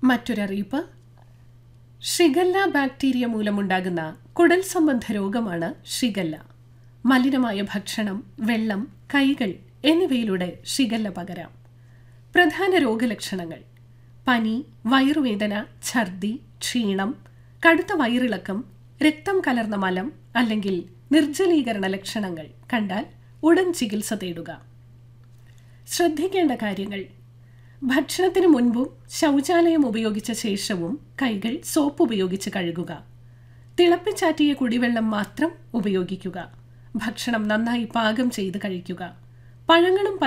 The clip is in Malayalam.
മറ്റൊരറിയിപ്പ്. ഷിഗല്ല ബാക്ടീരിയ മൂലമുണ്ടാകുന്ന കുടൽ സംബന്ധ രോഗമാണ് ഷിഗല്ല. മലിനമായ ഭക്ഷണം, വെള്ളം, കൈകൾ എന്നിവയിലൂടെ ഷിഗല്ല പകരാം. പ്രധാന രോഗലക്ഷണങ്ങൾ: പനി, വയറുവേദന, ഛർദി, ക്ഷീണം, കടുത്ത വയറിളക്കം, രക്തം കലർന്ന മലം അല്ലെങ്കിൽ നിർജ്ജലീകരണ ലക്ഷണങ്ങൾ കണ്ടാൽ ഉടൻ ചികിത്സ തേടുക. ശ്രദ്ധിക്കേണ്ട കാര്യങ്ങൾ: ഭക്ഷണത്തിന് മുൻപും ശൗചാലയം ഉപയോഗിച്ച ശേഷവും കൈകൾ സോപ്പ് ഉപയോഗിച്ച് കഴുകുക. തിളപ്പിച്ചാറ്റിയ കുടിവെള്ളം മാത്രം ഉപയോഗിക്കുക. ഭക്ഷണം നന്നായി പാകം ചെയ്ത് കഴിക്കുക. പഴങ്ങളും